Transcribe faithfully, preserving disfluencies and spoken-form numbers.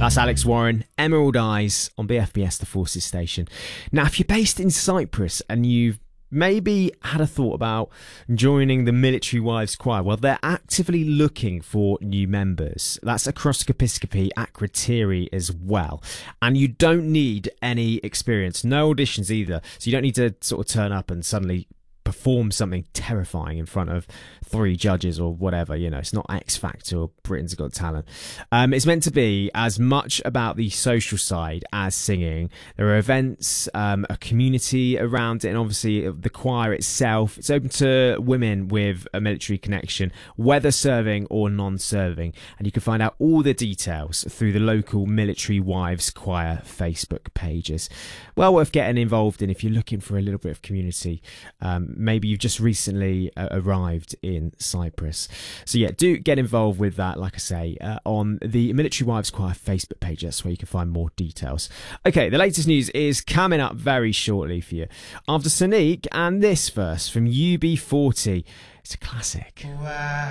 That's Alex Warren, Emerald Eyes on B F B S, the Forces Station. Now, if you're based in Cyprus and you've maybe had a thought about joining the Military Wives Choir, well, they're actively looking for new members. That's across Episcopi at Kriteri as well. And you don't need any experience, no auditions either. So you don't need to sort of turn up and suddenly perform something terrifying in front of three judges or whatever. You know, it's not X Factor or Britain's Got Talent. Um, it's meant to be as much about the social side as singing. There are events, um, a community around it, and obviously the choir itself. It's open to women with a military connection, whether serving or non-serving, and you can find out all the details through the local Military Wives Choir Facebook pages. Well worth getting involved in if you're looking for a little bit of community. Um, maybe you've just recently uh, arrived in Cyprus. So yeah, do get involved with that, like I say, uh, on the Military Wives Choir Facebook page. That's where you can find more details. Okay, the latest news is coming up very shortly for you. After Sonique and this verse from U B forty. It's a classic. Wow.